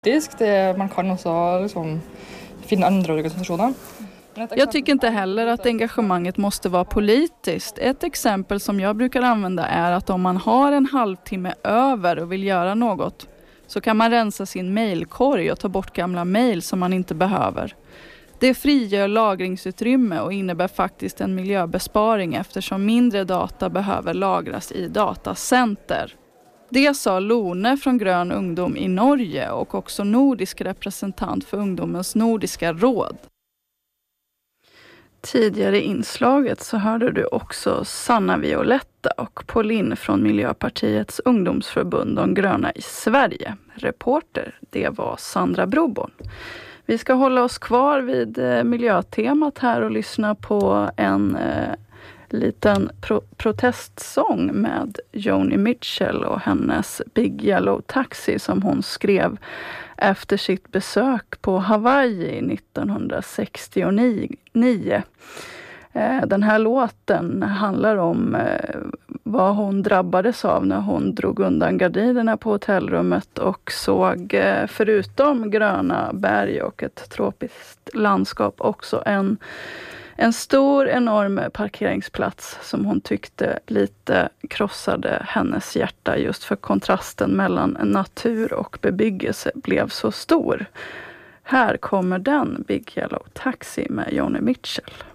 Man kan också liksom finna andra organisationer. Jag tycker inte heller att engagemanget måste vara politiskt. Ett exempel som jag brukar använda är att om man har en halvtimme över och vill göra något så kan man rensa sin mejlkorg och ta bort gamla mejl som man inte behöver. Det frigör lagringsutrymme och innebär faktiskt en miljöbesparing eftersom mindre data behöver lagras i datacenter. Det sa Lone från Grön ungdom i Norge och också nordisk representant för ungdomens nordiska råd. Tidigare i inslaget så hörde du också Sanna Violetta och Pauline från Miljöpartiets ungdomsförbund De gröna i Sverige. Reporter, det var Sandra Broborn. Vi ska hålla oss kvar vid miljötemat här och lyssna på en liten protestsång med Joni Mitchell och hennes Big Yellow Taxi som hon skrev efter sitt besök på Hawaii 1969. Den här låten handlar om vad hon drabbades av när hon drog undan gardinerna på hotellrummet och såg förutom gröna berg och ett tropiskt landskap också en stor, enorm parkeringsplats som hon tyckte lite krossade hennes hjärta just för kontrasten mellan natur och bebyggelse blev så stor. Här kommer den, Big Yellow Taxi med Joni Mitchell.